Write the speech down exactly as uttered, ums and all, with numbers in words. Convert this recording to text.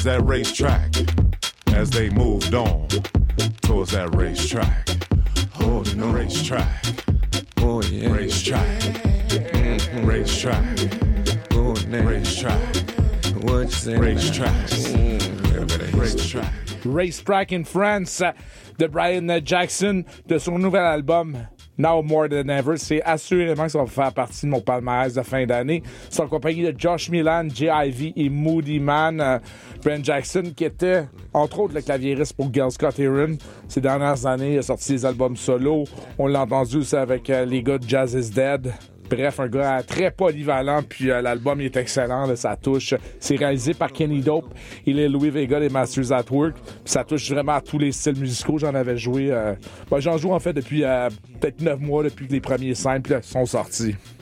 That racetrack as they moved on towards that racetrack. Oh, the racetrack. Oh, yeah. Racetrack. Mm-hmm. Racetrack. Oh, man. Racetrack. What you say? Racetrack. Mm. Racetrack. Racetrack in France de Brian Jackson de son nouvel album Now More Than Ever. C'est assurément que ça va faire partie de mon palmarès de fin d'année. C'est en compagnie de Josh Milan, J I V et Moody Man. Euh, Brian Jackson, qui était, entre autres, le claviériste pour Gil Scott-Heron. Ces dernières années, il a sorti des albums solo. On l'a entendu aussi avec euh, les gars de Jazz is Dead. Bref, un gars très polyvalent, puis euh, l'album est excellent, là, ça touche. C'est réalisé par Kenny Dope et les Louis Vega des Masters at Work. Puis ça touche vraiment à tous les styles musicaux. J'en avais joué... Euh... Ben, j'en joue en fait depuis euh, peut-être neuf mois, depuis que les premiers simples sont sortis.